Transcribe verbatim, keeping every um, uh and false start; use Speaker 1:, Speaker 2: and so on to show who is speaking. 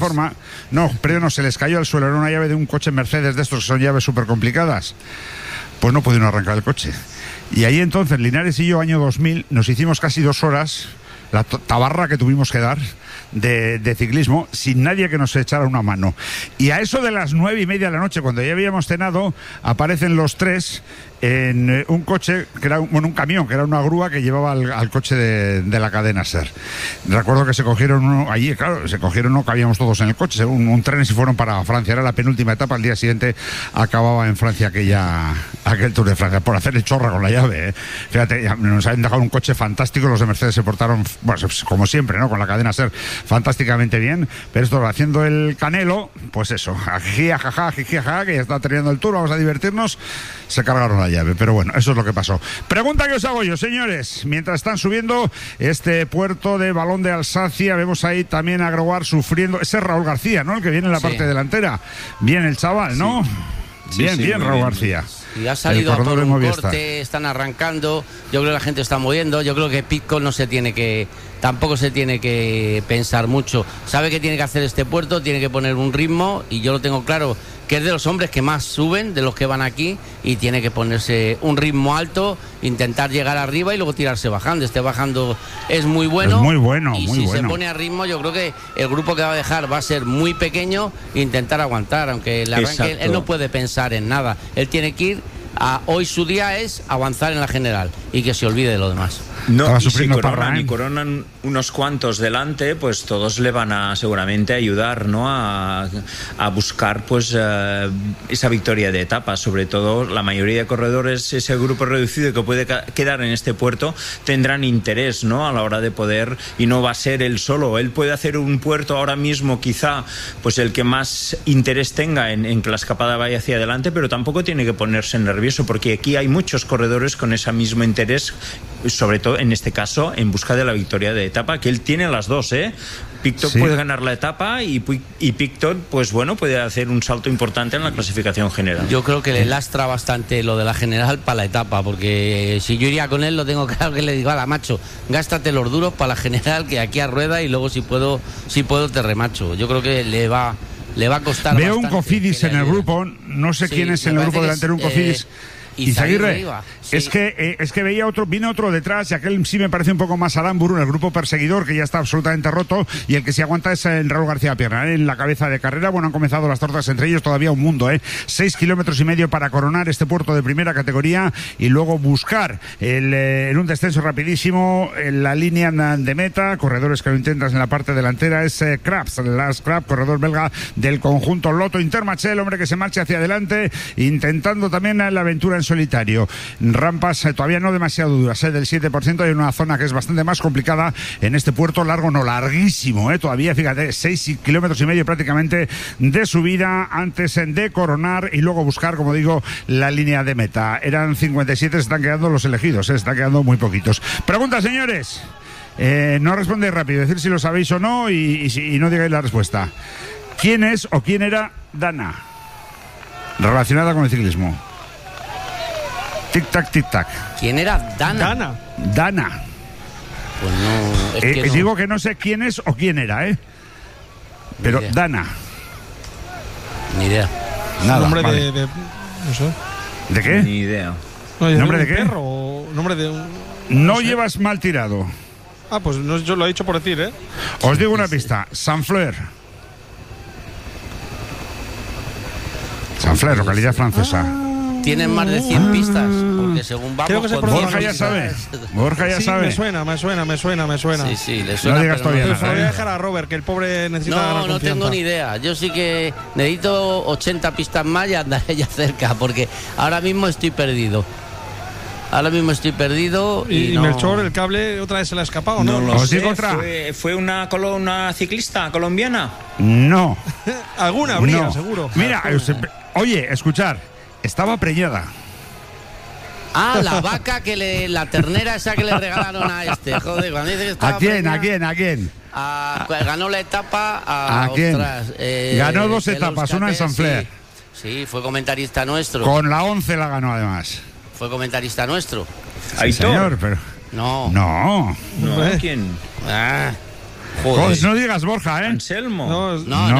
Speaker 1: forma, no, pero no, se les cayó al suelo, era una llave de un coche Mercedes de estos que son llaves súper complicadas, pues no pudieron arrancar el coche. Y ahí entonces Linares y yo, año dos mil, nos hicimos casi dos horas, la tabarra que tuvimos que dar de, de ciclismo, sin nadie que nos echara una mano. Y a eso de las nueve y media de la noche, cuando ya habíamos cenado, aparecen los tres en un coche, que era un, bueno, un camión, que era una grúa que llevaba al, al coche de, de la cadena SER. Recuerdo que se cogieron uno, allí, claro, se cogieron, no cabíamos todos en el coche, un, un tren y se fueron para Francia. Era la penúltima etapa, al día siguiente acababa en Francia aquella, aquel Tour de Francia, por hacer el chorra con la llave, ¿eh? Fíjate, nos habían dejado un coche fantástico, los de Mercedes se portaron, bueno, como siempre, ¿no? Con la cadena SER fantásticamente bien, pero esto haciendo el Canelo, pues eso, ají, ajaja, ají, ajaja, que ya está terminando el Tour, vamos a divertirnos, se cargaron la llave, pero bueno, eso es lo que pasó. Pregunta que os hago yo, señores, mientras están subiendo este puerto de Balón de Alsacia, vemos ahí también a Groar sufriendo, ese es Raúl García, ¿no? El que viene en la sí. parte delantera, bien el chaval, ¿no? Sí. Bien, sí, sí, bien Raúl bien. García.
Speaker 2: Y ha salido a por un corte, están arrancando, yo creo que la gente está moviendo, yo creo que Pidcock no se tiene que, tampoco se tiene que pensar mucho, sabe que tiene que hacer este puerto, tiene que poner un ritmo y yo lo tengo claro, que es de los hombres que más suben, de los que van aquí, y tiene que ponerse un ritmo alto, intentar llegar arriba y luego tirarse bajando. Este bajando es muy bueno.
Speaker 1: Es muy bueno,
Speaker 2: y
Speaker 1: muy
Speaker 2: si
Speaker 1: bueno.
Speaker 2: se pone a ritmo, yo creo que el grupo que va a dejar va a ser muy pequeño, intentar aguantar, aunque el arranque, él, él no puede pensar en nada. Él tiene que ir a, hoy su día es avanzar en la general y que se olvide de lo demás.
Speaker 3: No, y si coronan, y coronan unos cuantos delante, pues todos le van a seguramente ayudar, ¿no? A, a buscar pues uh, esa victoria de etapa. Sobre todo la mayoría de corredores, ese grupo reducido que puede quedar en este puerto, tendrán interés, ¿no? A la hora de poder, y no va a ser él solo. Él puede hacer un puerto ahora mismo, quizá, pues el que más interés tenga en, en que la escapada vaya hacia adelante, pero tampoco tiene que ponerse nervioso, porque aquí hay muchos corredores con ese mismo interés, sobre todo en este caso en busca de la victoria de etapa, que él tiene las dos, ¿eh? Pidcock sí. puede ganar la etapa y, y Pidcock, pues bueno, puede hacer un salto importante en la clasificación general.
Speaker 2: Yo creo que le lastra bastante lo de la general para la etapa, porque si yo iría con él, lo tengo claro que le digo, ala, macho, gástate los duros para la general, que aquí a rueda, y luego si puedo, si puedo te remacho. Yo creo que le va, le va a costar.
Speaker 1: Veo un Cofidis en el grupo, no sé sí, quién es en el grupo delantero, un Cofidis. Eh, Izaguirre, sí. es que eh, es que veía otro, vino otro detrás, y aquel sí me parece un poco más Aramburu, el grupo perseguidor, que ya está absolutamente roto, y el que se aguanta es el Raúl García Pierna, ¿eh? En la cabeza de carrera. Bueno, han comenzado las tortas entre ellos, todavía un mundo, ¿eh? Seis kilómetros y medio para coronar este puerto de primera categoría y luego buscar el, eh, en un descenso rapidísimo en la línea de meta. Corredores que lo intentan en la parte delantera es eh, Krabs, Lars Krabs, corredor belga del conjunto Lotto Intermarché, el hombre que se marcha hacia adelante, intentando también la aventura en solitario. Rampas eh, todavía no demasiado duras, eh, del siete por ciento. Hay una zona que es bastante más complicada en este puerto, largo no, larguísimo, eh, todavía, fíjate, seis kilómetros y medio prácticamente de subida antes de coronar y luego buscar, como digo, la línea de meta. Eran cincuenta y siete, se están quedando los elegidos, eh, se están quedando muy poquitos. Pregunta, señores. Eh, no respondéis rápido, decir si lo sabéis o no, y, y, y no digáis la respuesta. ¿Quién es o quién era Dana relacionada con el ciclismo? Tic tac, tic tac.
Speaker 2: ¿Quién era Dana?
Speaker 1: Dana. Dana.
Speaker 2: Pues no, es
Speaker 1: eh,
Speaker 2: que no.
Speaker 1: Digo que no sé quién es o quién era, ¿eh? Pero Dana.
Speaker 2: Ni idea.
Speaker 1: Nada.
Speaker 4: Nombre
Speaker 1: vale.
Speaker 4: de, de. No sé.
Speaker 1: ¿De qué?
Speaker 3: Ni idea.
Speaker 4: No,
Speaker 1: ¿Nombre de qué?
Speaker 4: Perro, o nombre de un.
Speaker 1: No,
Speaker 4: no sé.
Speaker 1: Llevas mal tirado.
Speaker 4: Ah, pues no, yo lo he dicho por decir, ¿eh?
Speaker 1: Os digo una pista. Saint-Fleur. Saint-Fleur, localidad francesa.
Speaker 4: Ah.
Speaker 2: Tienen más de cien pistas, porque según vamos
Speaker 4: Creo que se
Speaker 2: con
Speaker 1: Borja ya sabe. Borja ya
Speaker 4: sí,
Speaker 1: sabe.
Speaker 4: me suena, me suena, me suena, me suena.
Speaker 2: Sí, sí, le suena.
Speaker 1: No digas
Speaker 2: pero
Speaker 1: todavía
Speaker 2: no,
Speaker 1: nada,
Speaker 4: Voy a
Speaker 1: ¿eh?
Speaker 4: dejar a Robert, que el pobre necesita ganar
Speaker 2: No, no
Speaker 4: confianza.
Speaker 2: tengo ni idea. Yo sí que necesito ochenta pistas más y andaré ya cerca, porque ahora mismo estoy perdido. Ahora mismo estoy perdido. Y,
Speaker 4: y
Speaker 2: no...
Speaker 4: Melchor, el cable, otra vez se le ha escapado, ¿no?
Speaker 3: No lo
Speaker 1: ¿Os
Speaker 3: sé.
Speaker 1: digo otra?
Speaker 3: ¿Fue, fue una, colo, una ciclista colombiana?
Speaker 1: No.
Speaker 4: Alguna habría,
Speaker 1: no.
Speaker 4: seguro.
Speaker 1: Mira, eh, oye, escuchar. Estaba preñada.
Speaker 2: Ah, la vaca que le. La ternera esa que le regalaron a este. Joder, cuando dice que estaba
Speaker 1: ¿A quién?
Speaker 2: preñada,
Speaker 1: ¿A quién? ¿A quién?
Speaker 2: a- ganó la etapa a.
Speaker 1: ¿A quién?
Speaker 2: ostras, eh,
Speaker 1: Ganó dos
Speaker 2: el
Speaker 1: etapas, una en
Speaker 2: Euskaltel,
Speaker 1: Saint-Fleur.
Speaker 2: Sí, sí, fue comentarista nuestro.
Speaker 1: Con la once la ganó además.
Speaker 2: Fue comentarista nuestro.
Speaker 1: Sí, señor, pero.
Speaker 2: No.
Speaker 1: No.
Speaker 3: No,
Speaker 4: Eh.
Speaker 3: ¿quién?
Speaker 2: Ah,
Speaker 1: Joder. Pues no digas Borja, ¿eh?
Speaker 3: Anselmo.
Speaker 4: No,
Speaker 2: no,